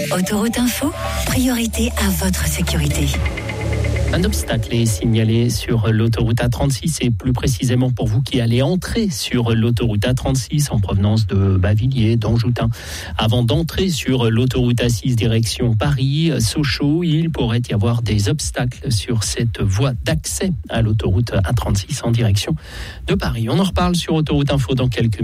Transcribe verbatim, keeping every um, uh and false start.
Autoroute Info, priorité à votre sécurité. Un obstacle est signalé sur l'autoroute A trente-six et plus précisément pour vous qui allez entrer sur l'autoroute A trente-six en provenance de Bavilliers, d'Anjoutin. Avant d'entrer sur l'autoroute A six direction Paris, Sochaux, il pourrait y avoir des obstacles sur cette voie d'accès à l'autoroute A trente-six en direction de Paris. On en reparle sur Autoroute Info dans quelques minutes.